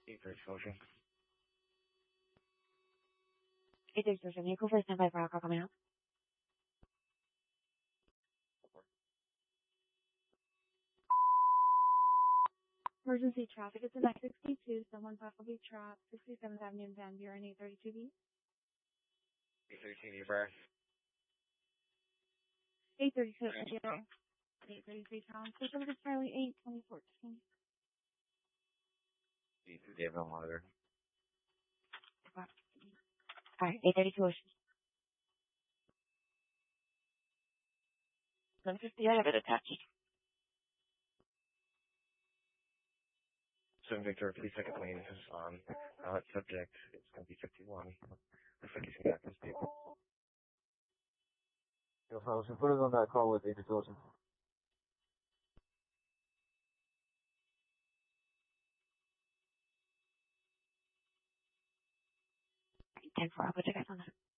832 Ocean. 832 Ocean, vehicle for standby for alcohol coming out. Emergency traffic. It's an X62. Someone possibly trapped 67th Avenue in Van Buren, 832B. 832 Newburgh. 832. 833 pounds. Push over to Charlie 8 2014. David on monitor. Alright, 832 Ocean. 150, I have it attached. 7 Victor, please second lane is on. Subject, it's going to be 51. Looks like he's going to back this vehicle. Yo, fellas, put it on that call with 832 Ocean. 10-4, I'll put you guys on that.